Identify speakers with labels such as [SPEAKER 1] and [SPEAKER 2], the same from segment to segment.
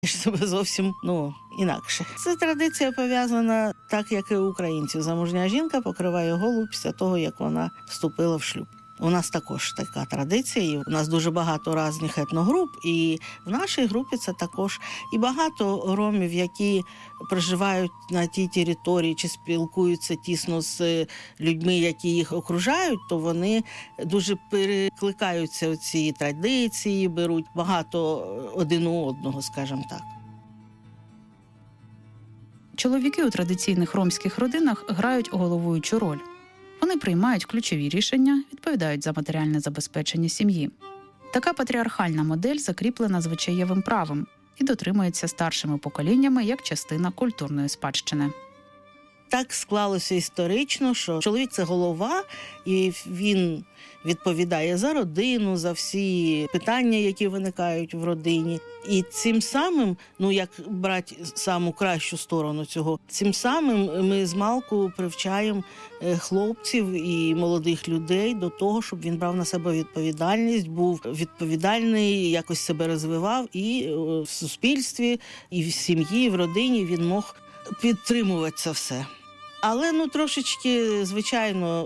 [SPEAKER 1] себе зовсім, інакше. Ця традиція пов'язана так, як і у українців. Замужня жінка покриває голову після того, як вона вступила в шлюб. У нас також така традиція, і у нас дуже багато різних етногруп, і в нашій групі це також. І багато ромів, які проживають на тій території чи спілкуються тісно з людьми, які їх окружають, то вони дуже перекликаються у ці традиції, беруть багато один у одного, скажімо так.
[SPEAKER 2] Чоловіки у традиційних ромських родинах грають головуючу роль. Вони приймають ключові рішення, відповідають за матеріальне забезпечення сім'ї. Така патріархальна модель закріплена звичаєвим правом і дотримується старшими поколіннями як частина культурної спадщини.
[SPEAKER 1] Так склалося історично, що чоловік – це голова, і він відповідає за родину, за всі питання, які виникають в родині. І цим самим, як брати саму кращу сторону цього, цим самим ми змалку привчаємо хлопців і молодих людей до того, щоб він брав на себе відповідальність, був відповідальний, якось себе розвивав і в суспільстві, і в сім'ї, і в родині він мог підтримувати це все. Але, трошечки, звичайно,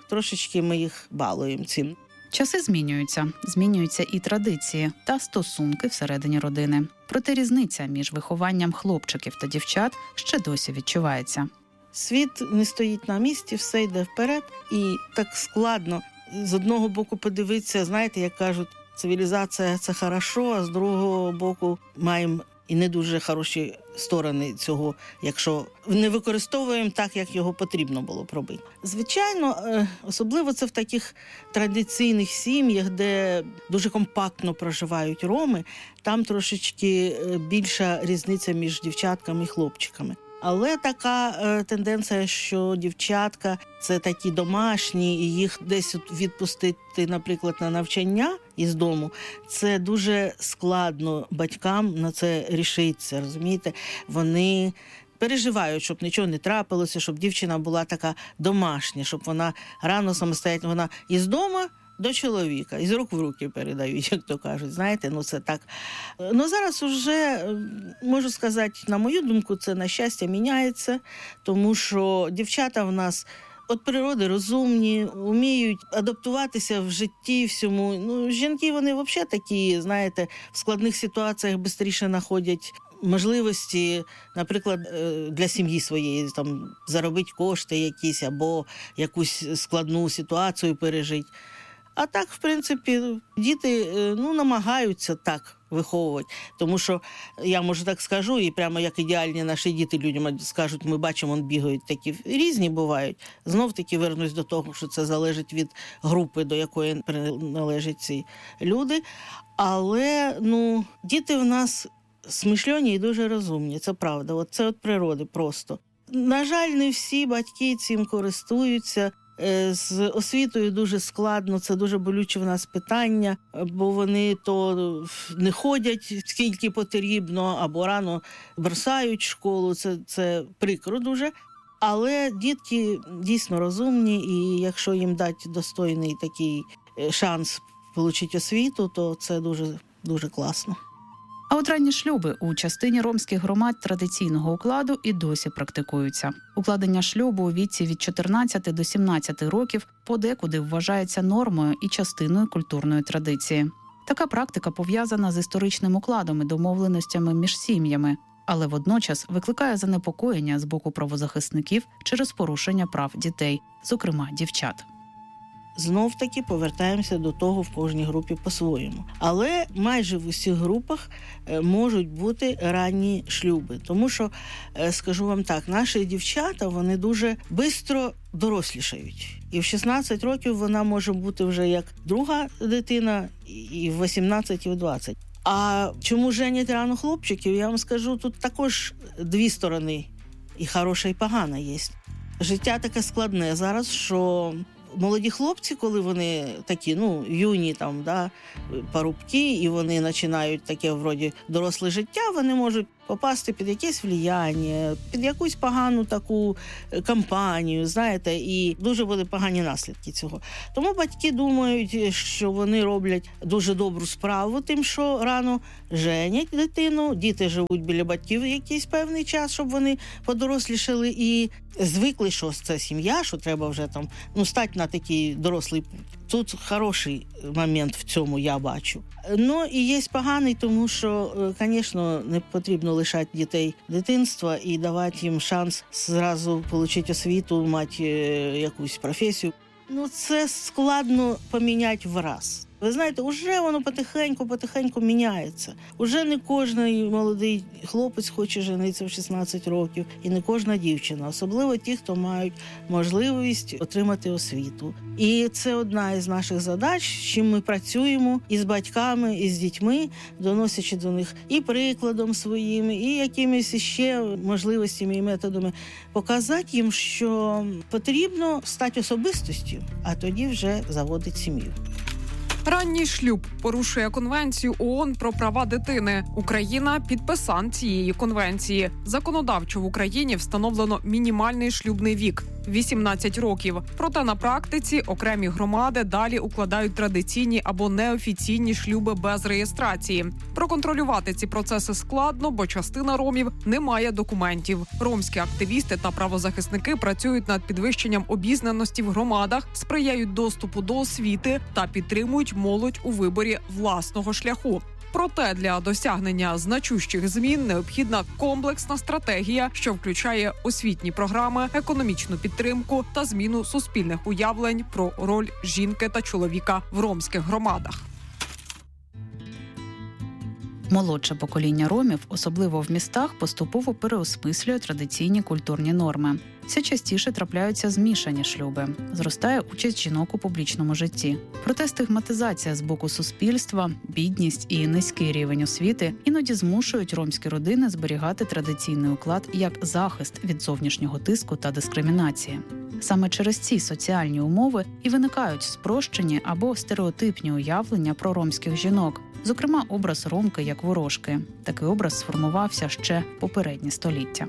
[SPEAKER 1] ми їх балуємо цим.
[SPEAKER 2] Часи змінюються і традиції та стосунки всередині родини. Проте різниця між вихованням хлопчиків та дівчат ще досі відчувається.
[SPEAKER 1] Світ не стоїть на місці, все йде вперед, і так складно з одного боку подивитися, знаєте, як кажуть, цивілізація – це хорошо, а з другого боку маємо і не дуже хороші сторони цього, якщо не використовуємо так, як його потрібно було б робити. Звичайно, особливо це в таких традиційних сім'ях, де дуже компактно проживають роми, там трошечки більша різниця між дівчатками і хлопчиками. Але така тенденція, що дівчатка – це такі домашні, і їх десь відпустити, наприклад, на навчання із дому, це дуже складно батькам на це рішитися, розумієте? Вони переживають, щоб нічого не трапилося, щоб дівчина була така домашня, щоб вона рано самостоятельно, вона із дому до чоловіка, із рук в руки передають, як то кажуть, знаєте, це так. Зараз уже, можу сказати, на мою думку, це, на щастя, міняється, тому що дівчата в нас від природи розумні, вміють адаптуватися в житті всьому. Жінки, вони взагалі такі, знаєте, в складних ситуаціях швидше знаходять можливості, наприклад, для сім'ї своєї, заробити кошти якісь або якусь складну ситуацію пережити. А так, в принципі, діти намагаються так виховувати. Тому що, я, може, так скажу, і прямо як ідеальні наші діти людям скажуть, ми бачимо, бігають такі різні бувають. Знов-таки вернусь до того, що це залежить від групи, до якої належать ці люди. Але, діти в нас смишльоні і дуже розумні, це правда. Це від природи просто. На жаль, не всі батьки цим користуються. З освітою дуже складно, це дуже болюче в нас питання, бо вони то не ходять скільки потрібно, або рано бросають школу, це прикро дуже. Але дітки дійсно розумні, і якщо їм дати достойний такий шанс отримати освіту, то це дуже, дуже класно.
[SPEAKER 2] А от ранні шлюби у частині ромських громад традиційного укладу і досі практикуються. Укладення шлюбу у віці від 14 до 17 років подекуди вважається нормою і частиною культурної традиції. Така практика пов'язана з історичним укладом і домовленостями між сім'ями, але водночас викликає занепокоєння з боку правозахисників через порушення прав дітей, зокрема дівчат.
[SPEAKER 1] Знов-таки повертаємося до того в кожній групі по-своєму. Але майже в усіх групах можуть бути ранні шлюби. Тому що, скажу вам так, наші дівчата, вони дуже швидко дорослішають. І в 16 років вона може бути вже як друга дитина, і в 18, і в 20. А чому женять рано хлопчиків, я вам скажу, тут також дві сторони. І хороша, і погана є. Життя таке складне зараз, що молоді хлопці, коли вони такі, юні, парубки, і вони починають таке, вроді, доросле життя, вони можуть попасти під якесь влияння, під якусь погану таку кампанію, знаєте, і дуже були погані наслідки цього. Тому батьки думають, що вони роблять дуже добру справу тим, що рано женять дитину, діти живуть біля батьків якийсь певний час, щоб вони подорослішали і звикли, що це сім'я, що треба вже там, стати на такий дорослий путь. Тут хороший момент в цьому я бачу. Ну і є поганий, тому що, звісно, не потрібно лишати дітей дитинства і давати їм шанс зразу отримати освіту, мати якусь професію. Це складно поміняти враз. Ви знаєте, вже воно потихеньку міняється. Уже не кожен молодий хлопець хоче женитися в 16 років, і не кожна дівчина, особливо ті, хто мають можливість отримати освіту. І це одна із наших задач, з чим ми працюємо і з батьками, і з дітьми, доносячи до них і прикладом своїм, і якимись ще можливостями і методами, показати їм, що потрібно стати особистостю, а тоді вже заводити сім'ю.
[SPEAKER 3] Ранній шлюб порушує Конвенцію ООН про права дитини. Україна – підписант цієї конвенції. Законодавчо в Україні встановлено мінімальний шлюбний вік – 18 років. Проте на практиці окремі громади далі укладають традиційні або неофіційні шлюби без реєстрації. Проконтролювати ці процеси складно, бо частина ромів не має документів. Ромські активісти та правозахисники працюють над підвищенням обізнаності в громадах, сприяють доступу до освіти та підтримують молодь у виборі власного шляху. Проте для досягнення значущих змін необхідна комплексна стратегія, що включає освітні програми, економічну підтримку та зміну суспільних уявлень про роль жінки та чоловіка в ромських громадах.
[SPEAKER 2] Молодше покоління ромів, особливо в містах, поступово переосмислює традиційні культурні норми. Все частіше трапляються змішані шлюби. Зростає участь жінок у публічному житті. Проте стигматизація з боку суспільства, бідність і низький рівень освіти іноді змушують ромські родини зберігати традиційний уклад як захист від зовнішнього тиску та дискримінації. Саме через ці соціальні умови і виникають спрощені або стереотипні уявлення про ромських жінок. Зокрема, образ ромки як ворожки. Такий образ сформувався ще в попереднє століття.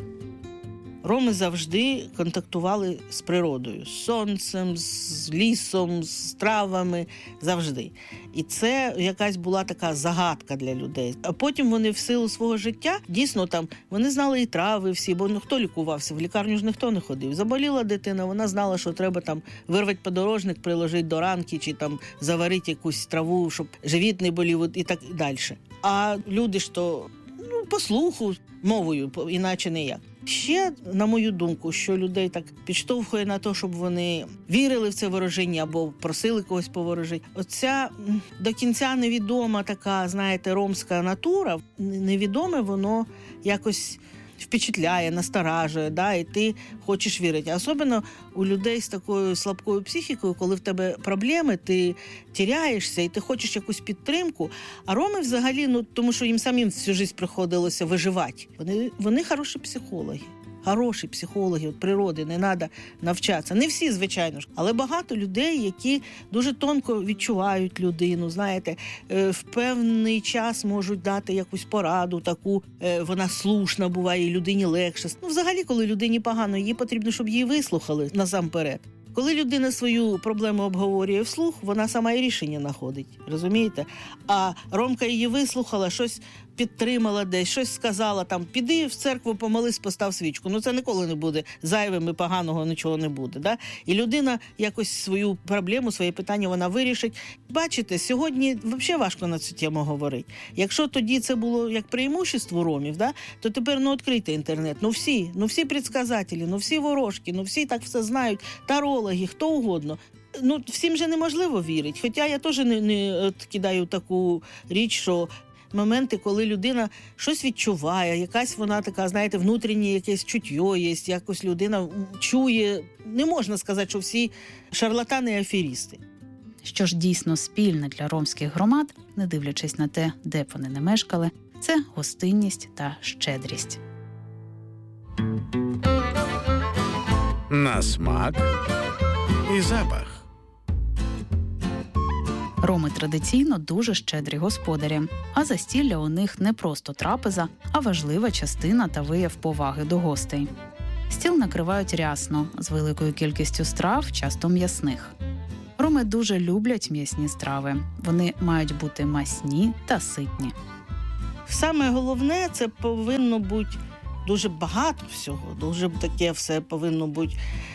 [SPEAKER 1] Роми завжди контактували з природою, з сонцем, з лісом, з травами, завжди. І це якась була така загадка для людей. А потім вони в силу свого життя, дійсно там, вони знали і трави всі, бо хто лікувався, в лікарню ж ніхто не ходив. Заболіла дитина, вона знала, що треба там вирвати подорожник, приложити до ранки, чи там заварити якусь траву, щоб живіт не болів і так далі. А люди ж то, по слуху, мовою, іначе ніяк. Ще, на мою думку, що людей так підштовхує на те, щоб вони вірили в це ворожіння або просили когось поворожити. Оця до кінця невідома така, знаєте, ромська натура, невідоме воно якось впечатляє, насторажує, і ти хочеш вірити. Особливо у людей з такою слабкою психікою, коли в тебе проблеми, ти тіряєшся і ти хочеш якусь підтримку. А роми взагалі, тому що їм самим всю життя приходилося виживати. Вони хороші психологи. Хороші психологи від природи, не треба навчатися. Не всі, звичайно ж, але багато людей, які дуже тонко відчувають людину, знаєте, в певний час можуть дати якусь пораду таку, вона слушна буває, і людині легше. Взагалі, коли людині погано, їй потрібно, щоб її вислухали насамперед. Коли людина свою проблему обговорює вслух, вона сама і рішення знаходить, розумієте? А Ромка її вислухала, щось підтримала десь, щось сказала, там, піди в церкву, помолись, постав свічку. Це ніколи не буде зайвим і поганого нічого не буде. Да? І людина якось свою проблему, своє питання вона вирішить. Бачите, сьогодні взагалі важко на цю тему говорити. Якщо тоді це було як преимущество ромів, то тепер відкрийте інтернет. Всі предсказателі, всі ворожки, всі так все знають, тарологи, хто угодно. Всім же неможливо вірити. Хоча я теж не кидаю таку річ, що моменти, коли людина щось відчуває, якась вона така, знаєте, внутрішнє якесь чуття є, якось людина чує. Не можна сказати, що всі шарлатани і аферісти.
[SPEAKER 2] Що ж дійсно спільне для ромських громад, не дивлячись на те, де б вони не мешкали, це гостинність та щедрість.
[SPEAKER 4] На смак і запах.
[SPEAKER 2] Роми традиційно дуже щедрі господарі, а застілля у них не просто трапеза, а важлива частина та вияв поваги до гостей. Стіл накривають рясно, з великою кількістю страв, часто м'ясних. Роми дуже люблять м'ясні страви. Вони мають бути масні та ситні.
[SPEAKER 1] Саме головне, це повинно бути дуже багато всього, дуже таке все повинно бути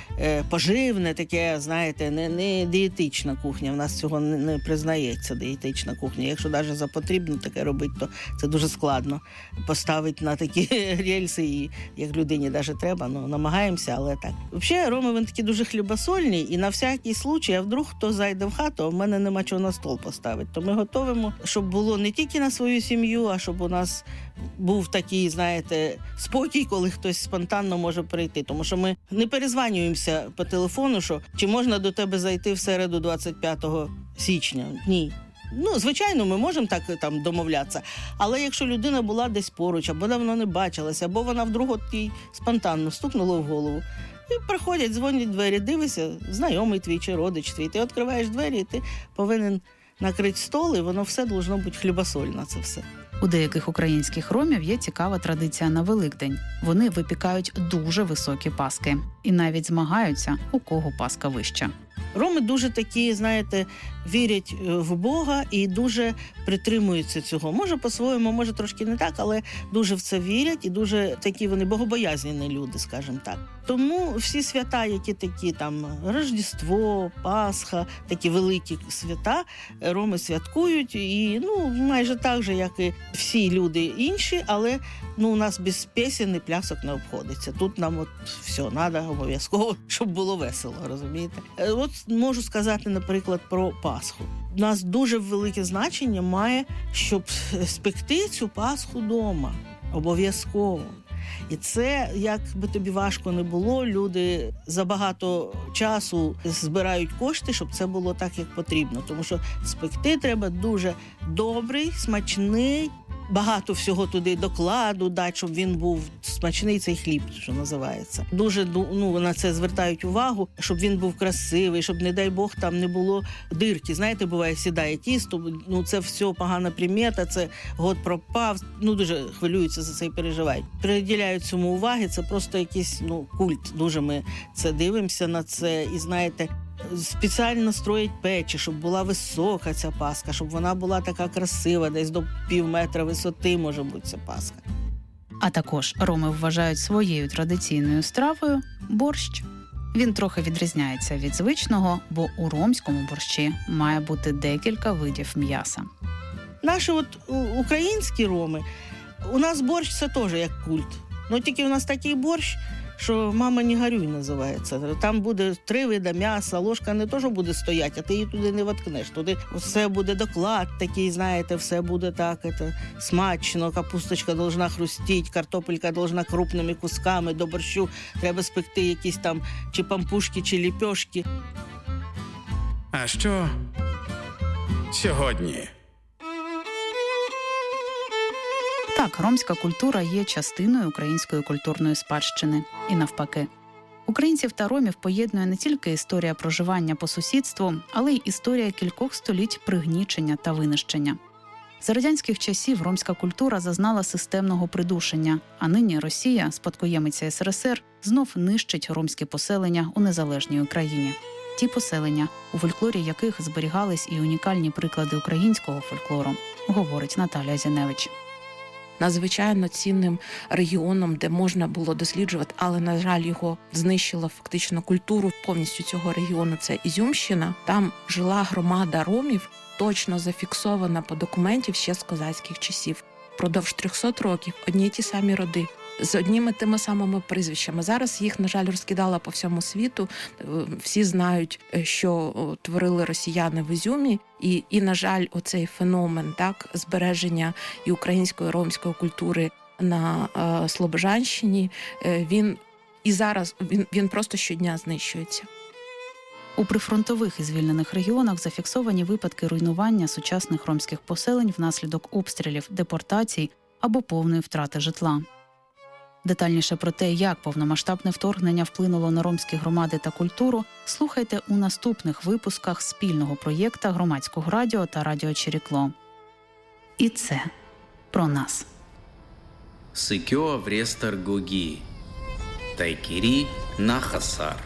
[SPEAKER 1] поживне, таке, знаєте, не дієтична кухня. В нас цього не признається, дієтична кухня. Якщо навіть за потрібно таке робити, то це дуже складно поставити на такі рельси, і як людині навіть треба, намагаємося, але так. Взагалі, роми, вони такі дуже хлібосольні, і на всякий случай, а вдруг хто зайде в хату, а в мене нема чого на стол поставити, то ми готовимо, щоб було не тільки на свою сім'ю, а щоб у нас був такий, знаєте, спокій, коли хтось спонтанно може прийти. Тому що ми не перезванюємося по телефону, що чи можна до тебе зайти в середу 25 січня. Ні. Звичайно, ми можемо так там домовлятися, але якщо людина була десь поруч, або давно не бачилася, або вона вдруг їй спонтанно стукнула в голову, і приходять, дзвонять двері, дивися, знайомий твій чи родич твій, ти відкриваєш двері, і ти повинен накрити стол, і воно все должно бути хлібосольне, це все.
[SPEAKER 2] У деяких українських ромів є цікава традиція на Великдень. Вони випікають дуже високі паски. І навіть змагаються, у кого паска вища.
[SPEAKER 1] Роми дуже такі, знаєте, вірять в Бога і дуже притримуються цього. Може по-своєму, може трошки не так, але дуже в це вірять і дуже такі вони богобоязні люди, скажімо так. Тому всі свята, які такі там Рождество, Пасха, такі великі свята, роми святкують і майже так же, як і всі люди інші, але у нас без пісень і плясок не обходиться. Тут нам все треба обов'язково, щоб було весело, розумієте? От можу сказати, наприклад, про Пасху. У нас дуже велике значення має, щоб спекти цю Пасху вдома. Обов'язково. І це, як би тобі важко не було, люди за багато часу збирають кошти, щоб це було так, як потрібно. Тому що спекти треба дуже добрий, смачний, багато всього туди докладу дати, щоб він був смачний, цей хліб, що називається. Дуже на це звертають увагу, щоб він був красивий, щоб, не дай Бог, там не було дирки. Знаєте, буває, сідає тісто, це все погана примета, це год пропав. Дуже хвилюються за це і переживають. Приділяють цьому уваги, це просто якийсь культ. Дуже ми це дивимося на це і, знаєте, спеціально строять печі, щоб була висока ця паска, щоб вона була така красива, десь до півметра висоти може бути ця паска.
[SPEAKER 2] А також роми вважають своєю традиційною стравою борщ. Він трохи відрізняється від звичного, бо у ромському борщі має бути декілька видів м'яса.
[SPEAKER 1] Наші українські роми, у нас борщ це теж як культ. Тільки у нас такий борщ, що «мама, не горюй» називається. Там буде 3 види м'яса, ложка не то, що буде стояти, а ти її туди не воткнеш. Туди все буде доклад такий, знаєте, все буде так, смачно, капусточка должна хрустіть, картопелька должна крупними кусками, до борщу треба спекти якісь там чи пампушки, чи ліпьошки.
[SPEAKER 4] А що сьогодні?
[SPEAKER 2] Так, ромська культура є частиною української культурної спадщини. І навпаки. Українців та ромів поєднує не тільки історія проживання по сусідству, але й історія кількох століть пригнічення та винищення. За радянських часів ромська культура зазнала системного придушення, а нині Росія, спадкоємиця СРСР, знов нищить ромські поселення у незалежній Україні. Ті поселення, у фольклорі яких зберігались і унікальні приклади українського фольклору, говорить Наталія Зіневич.
[SPEAKER 5] Надзвичайно цінним регіоном, де можна було досліджувати, але, на жаль, його знищила фактично культуру повністю цього регіону. Це Ізюмщина. Там жила громада ромів, точно зафіксована по документів ще з козацьких часів. Продовж 300 років одні й ті самі роди, з одніми тими самими прізвищами. Зараз їх, на жаль, розкидала по всьому світу. Всі знають, що творили росіяни в Ізюмі. І на жаль, оцей феномен збереження і української, ромської культури на Слобожанщині, він просто щодня знищується.
[SPEAKER 2] У прифронтових і звільнених регіонах зафіксовані випадки руйнування сучасних ромських поселень внаслідок обстрілів, депортацій або повної втрати житла. Детальніше про те, як повномасштабне вторгнення вплинуло на ромські громади та культуру, слухайте у наступних випусках спільного проєкту Громадського радіо та Радіо Чирікло. І це про нас.
[SPEAKER 6] Сикьо Аврестар Гоги, Тайкірі Нахасар.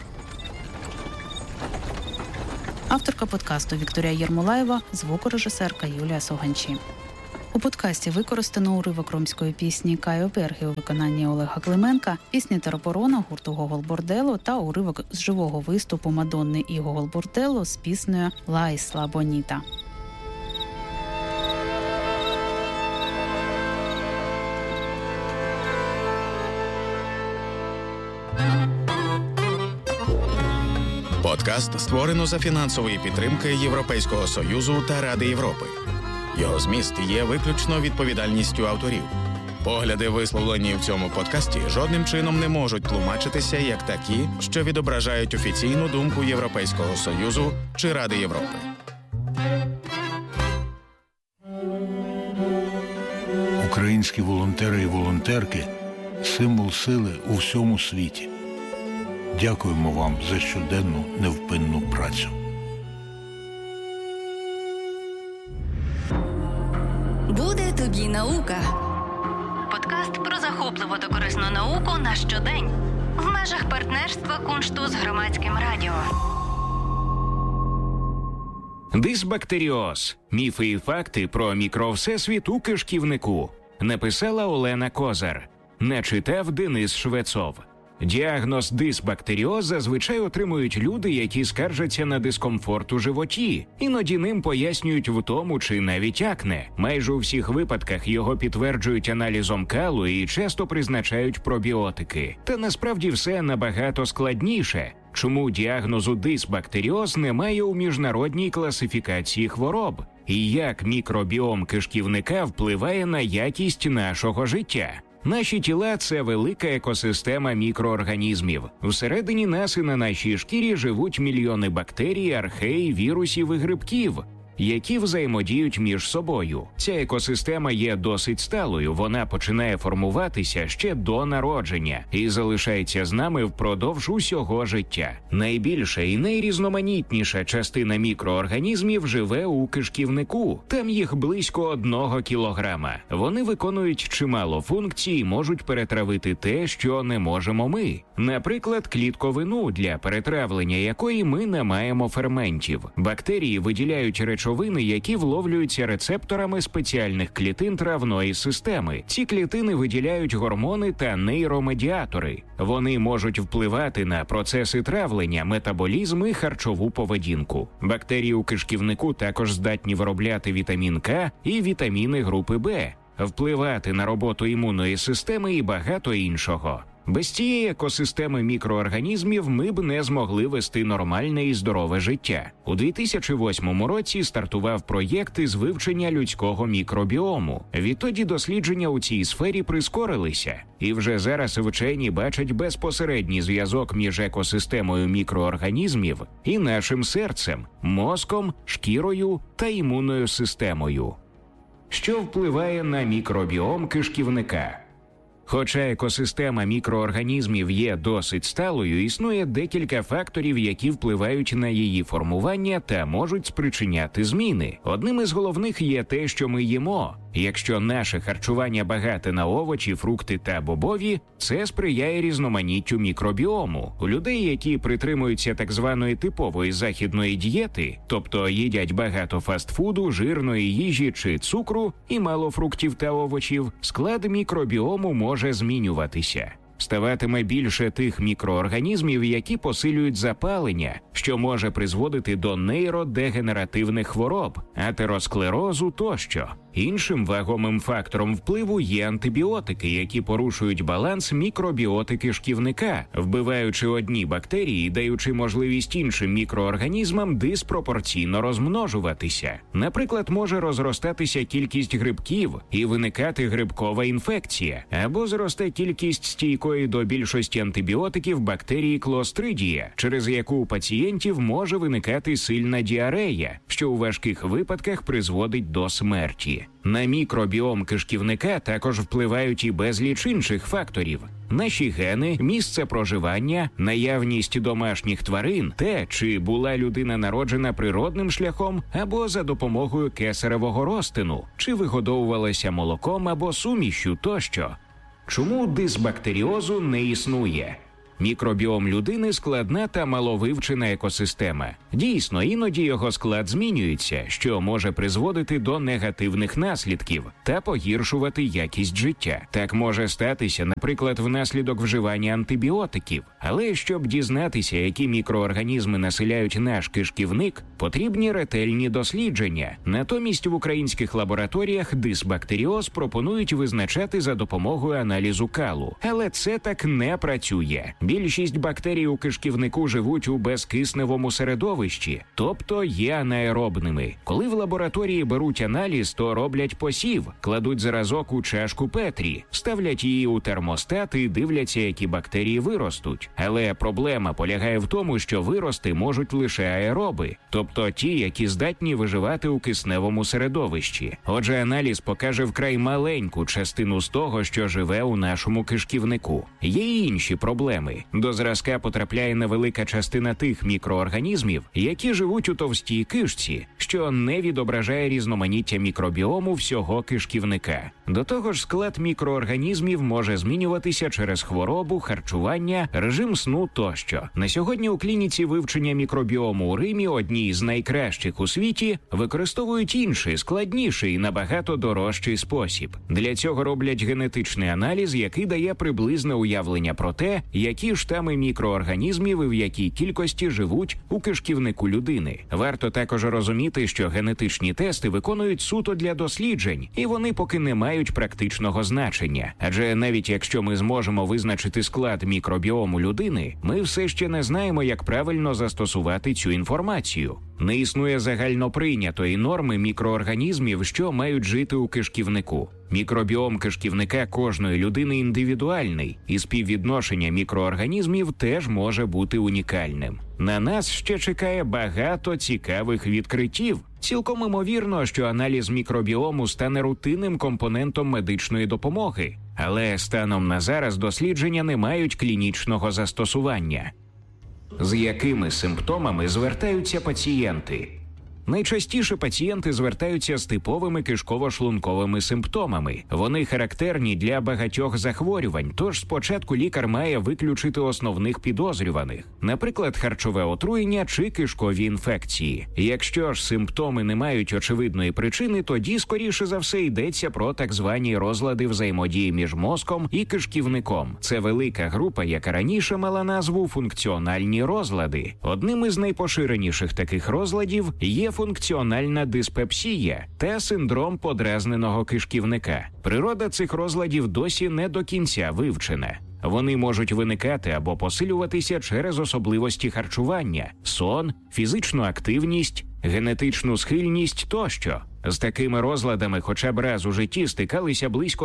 [SPEAKER 2] Авторка подкасту Вікторія Єрмолаєва, звукорежисерка Юлія Соганчі. У подкасті використано уривок ромської пісні «Кайо Берги» у виконанні Олега Клименка, пісні «Тероборона» гурту «Гогол Бордело» та уривок з живого виступу Мадонни і «Гогол Бордело» з піснею «Ла Ісла Боніта».
[SPEAKER 4] Подкаст створено за фінансової підтримки Європейського Союзу та Ради Європи. Його зміст є виключно відповідальністю авторів. Погляди, висловлені в цьому подкасті, жодним чином не можуть тлумачитися як такі, що відображають офіційну думку Європейського Союзу чи Ради Європи.
[SPEAKER 7] Українські волонтери і волонтерки – символ сили у всьому світі. Дякуємо вам за щоденну невпинну працю.
[SPEAKER 8] Буде тобі наука. Подкаст про захопливу та корисну науку на щодень. В межах партнерства Куншту з Громадським радіо.
[SPEAKER 9] Дисбактеріоз. Міфи і факти про мікровсесвіт у кишківнику. Написала Олена Козар. Начитав Денис Швецов. Діагноз дисбактеріоз зазвичай отримують люди, які скаржаться на дискомфорт у животі. Іноді ним пояснюють втому чи навіть акне. Майже у всіх випадках його підтверджують аналізом калу і часто призначають пробіотики. Та насправді все набагато складніше. Чому діагнозу дисбактеріоз немає у міжнародній класифікації хвороб? І як мікробіом кишківника впливає на якість нашого життя? Наші тіла – це велика екосистема мікроорганізмів. Всередині нас і на нашій шкірі живуть мільйони бактерій, архей, вірусів і грибків, які взаємодіють між собою. Ця екосистема є досить сталою, вона починає формуватися ще до народження і залишається з нами впродовж усього життя. Найбільша і найрізноманітніша частина мікроорганізмів живе у кишківнику. Там їх близько 1 кілограма. Вони виконують чимало функцій і можуть перетравити те, що не можемо ми. Наприклад, клітковину, для перетравлення якої ми не маємо ферментів. Бактерії виділяють речовини, які вловлюються рецепторами спеціальних клітин травної системи. Ці клітини виділяють гормони та нейромедіатори. Вони можуть впливати на процеси травлення, метаболізм і харчову поведінку. Бактерії у кишківнику також здатні виробляти вітамін К і вітаміни групи Б, впливати на роботу імунної системи і багато іншого. Без цієї екосистеми мікроорганізмів ми б не змогли вести нормальне і здорове життя. У 2008 році стартував проєкт із вивчення людського мікробіому. Відтоді дослідження у цій сфері прискорилися. І вже зараз вчені бачать безпосередній зв'язок між екосистемою мікроорганізмів і нашим серцем, мозком, шкірою та імунною системою. Що впливає на мікробіом кишківника? Хоча екосистема мікроорганізмів є досить сталою, існує декілька факторів, які впливають на її формування та можуть спричиняти зміни. Одним із головних є те, що ми їмо. Якщо наше харчування багате на овочі, фрукти та бобові, це сприяє різноманіттю мікробіому. У людей, які притримуються так званої типової західної дієти, тобто їдять багато фастфуду, жирної їжі чи цукру і мало фруктів та овочів, склад мікробіому може змінюватися. Ставатиме більше тих мікроорганізмів, які посилюють запалення, що може призводити до нейродегенеративних хвороб, атеросклерозу тощо. Іншим вагомим фактором впливу є антибіотики, які порушують баланс мікробіоти кишківника, вбиваючи одні бактерії і даючи можливість іншим мікроорганізмам диспропорційно розмножуватися. Наприклад, може розростатися кількість грибків і виникати грибкова інфекція, або зросте кількість стійкої до більшості антибіотиків бактерії Clostridia, через яку у пацієнтів може виникати сильна діарея, що у важких випадках призводить до смерті. На мікробіом кишківника також впливають і безліч інших факторів. наші гени, місце проживання, наявність домашніх тварин, те, чи була людина народжена природним шляхом або за допомогою кесаревого розтину, чи вигодовувалася молоком або сумішю тощо. Чому дисбактеріозу не існує? Мікробіом людини – складна та маловивчена екосистема. Дійсно, іноді його склад змінюється, що може призводити до негативних наслідків та погіршувати якість життя. Так може статися, наприклад, внаслідок вживання антибіотиків. Але щоб дізнатися, які мікроорганізми населяють наш кишківник, потрібні ретельні дослідження. Натомість в українських лабораторіях дисбактеріоз пропонують визначати за допомогою аналізу калу. Але це так не працює. Більшість бактерій у кишківнику живуть у безкисневому середовищі, тобто є анаеробними. Коли в лабораторії беруть аналіз, то роблять посів, кладуть зразок у чашку Петрі, ставлять її у термостат і дивляться, які бактерії виростуть. Але проблема полягає в тому, що вирости можуть лише аероби, тобто ті, які здатні виживати у кисневому середовищі. Отже, аналіз покаже вкрай маленьку частину з того, що живе у нашому кишківнику. Є й інші проблеми. До зразка потрапляє невелика частина тих мікроорганізмів, які живуть у товстій кишці, що не відображає різноманіття мікробіому всього кишківника. До того ж, склад мікроорганізмів може змінюватися через хворобу, харчування, режим сну тощо. На сьогодні у клініці вивчення мікробіому у Римі, одній з найкращих у світі, використовують інший, складніший і набагато дорожчий спосіб. Для цього роблять генетичний аналіз, який дає приблизне уявлення про те, які штами мікроорганізмів і в якій кількості живуть у кишківнику людини. Варто також розуміти, що генетичні тести виконують суто для досліджень, і вони поки не мають практичного значення. Адже навіть якщо ми зможемо визначити склад мікробіому людини, ми все ще не знаємо, як правильно застосувати цю інформацію. Не існує загальноприйнятої норми мікроорганізмів, що мають жити у кишківнику. Мікробіом кишківника кожної людини індивідуальний, і співвідношення мікроорганізмів теж може бути унікальним. На нас ще чекає багато цікавих відкриттів. Цілком імовірно, що аналіз мікробіому стане рутинним компонентом медичної допомоги. Але станом на зараз дослідження не мають клінічного застосування. З якими симптомами звертаються пацієнти? Найчастіше пацієнти звертаються з типовими кишково-шлунковими симптомами. Вони характерні для багатьох захворювань, тож спочатку лікар має виключити основних підозрюваних, наприклад, харчове отруєння чи кишкові інфекції. Якщо ж симптоми не мають очевидної причини, тоді, скоріше за все, йдеться про так звані розлади взаємодії між мозком і кишківником. Це велика група, яка раніше мала назву функціональні розлади. Одним із найпоширеніших таких розладів є функціональна диспепсія та синдром подразненого кишківника. Природа цих розладів досі не до кінця вивчена. Вони можуть виникати або посилюватися через особливості харчування, сон, фізичну активність, генетичну схильність тощо. З такими розладами хоча б раз у житті стикалися близько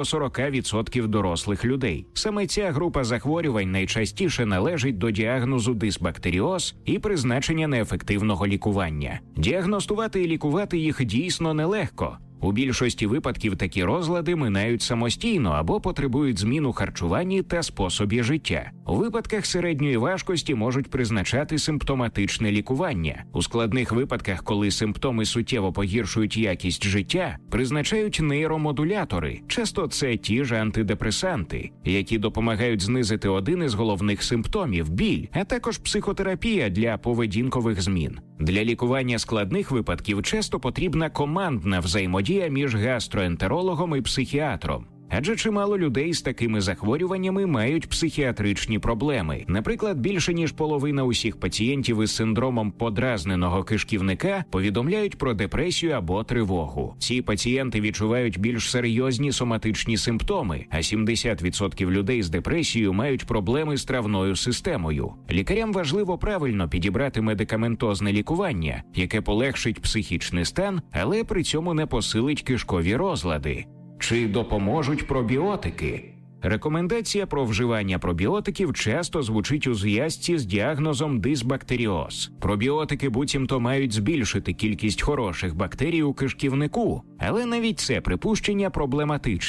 [SPEAKER 9] 40% дорослих людей. Саме ця група захворювань найчастіше належить до діагнозу дисбактеріоз і призначення неефективного лікування. Діагностувати і лікувати їх дійсно нелегко. У більшості випадків такі розлади минають самостійно або потребують змін у харчуванні та способі життя. У випадках середньої важкості можуть призначати симптоматичне лікування. У складних випадках, коли симптоми суттєво погіршують якість життя, призначають нейромодулятори. Часто це ті ж антидепресанти, які допомагають знизити один із головних симптомів – біль, а також психотерапія для поведінкових змін. Для лікування складних випадків часто потрібна командна взаємодія між гастроентерологом і психіатром. Адже чимало людей з такими захворюваннями мають психіатричні проблеми. Наприклад, більше ніж половина усіх пацієнтів із синдромом подразненого кишківника повідомляють про депресію або тривогу. Ці пацієнти відчувають більш серйозні соматичні симптоми, а 70% людей з депресією мають проблеми з травною системою. Лікарям важливо правильно підібрати медикаментозне лікування, яке полегшить психічний стан, але при цьому не посилить кишкові розлади. Чи допоможуть пробіотики? Рекомендація про вживання пробіотиків часто звучить у зв'язці з діагнозом дисбактеріоз. Пробіотики буцімто мають збільшити кількість хороших бактерій у кишківнику, але навіть це припущення проблематичне.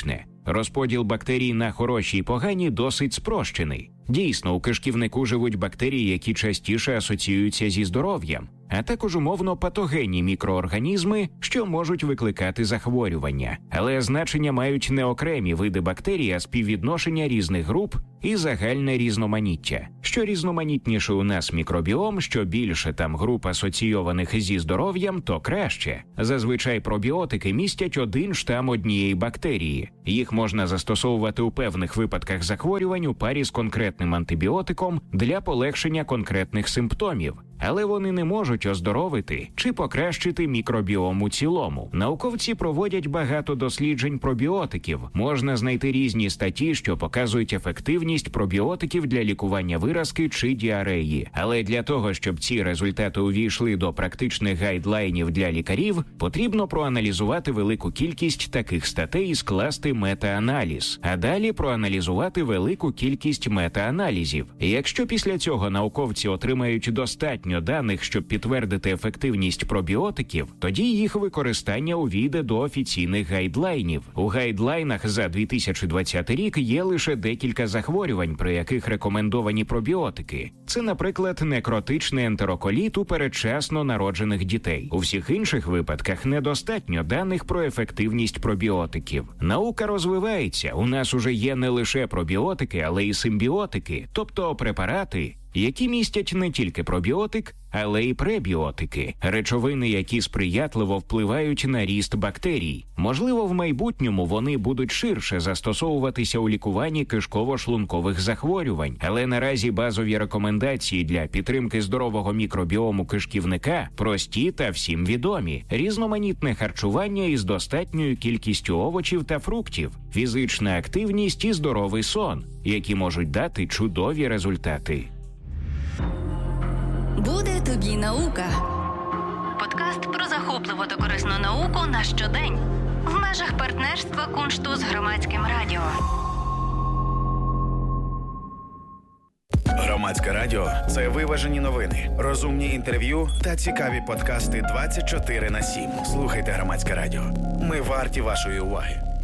[SPEAKER 9] Розподіл бактерій на хороші і погані досить спрощений. Дійсно, у кишківнику живуть бактерії, які частіше асоціюються зі здоров'ям, а також умовно патогенні мікроорганізми, що можуть викликати захворювання. Але значення мають не окремі види бактерій, а співвідношення різних груп і загальне різноманіття. Що різноманітніше у нас мікробіом, що більше там груп асоційованих зі здоров'ям, то краще. Зазвичай пробіотики містять один штам однієї бактерії. Їх можна застосовувати у певних випадках захворювань у парі з конкретним антибіотиком для полегшення конкретних симптомів. Але вони не можуть оздоровити чи покращити мікробіом у цілому. Науковці проводять багато досліджень пробіотиків. Можна знайти різні статті, що показують ефективність пробіотиків для лікування виразки чи діареї. Але для того, щоб ці результати увійшли до практичних гайдлайнів для лікарів, потрібно проаналізувати велику кількість таких статей і скласти мета-аналіз. А далі проаналізувати велику кількість мета-аналізів. І якщо після цього науковці отримають достатньо даних, щоб підтвердити ефективність пробіотиків, тоді їх використання увійде до офіційних гайдлайнів. У гайдлайнах за 2020 рік є лише декілька захворювань, при яких рекомендовані пробіотики. Це, наприклад, некротичний ентероколіт у передчасно народжених дітей. У всіх інших випадках недостатньо даних про ефективність пробіотиків. Наука розвивається. У нас уже є не лише пробіотики, але й симбіотики, тобто препарати, які містять не тільки пробіотик, але й пребіотики – речовини, які сприятливо впливають на ріст бактерій. Можливо, в майбутньому вони будуть ширше застосовуватися у лікуванні кишково-шлункових захворювань, але наразі базові рекомендації для підтримки здорового мікробіому кишківника прості та всім відомі. Різноманітне харчування із достатньою кількістю овочів та фруктів, фізична активність і здоровий сон, які можуть дати чудові результати.
[SPEAKER 8] Буде тобі наука. Подкаст про захопливу та корисну науку на щодень. В межах партнерства Куншту з Громадським радіо.
[SPEAKER 4] Громадське радіо – це виважені новини, розумні інтерв'ю та цікаві подкасти 24/7. Слухайте Громадське радіо. Ми варті вашої уваги.